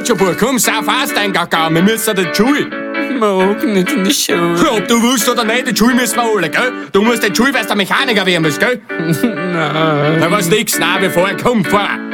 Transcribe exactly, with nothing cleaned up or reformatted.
schon, Bub. Komm, sau fast ein Kakao. Wir müssen den Schule. Mag nicht in die Schule. Ob du willst oder nicht, die Schule müssen wir alle, gell? Du musst den Schule, weil du der Mechaniker werden musst, gell? Nein. Da was nix, nein, wir fahren. Komm, fahr.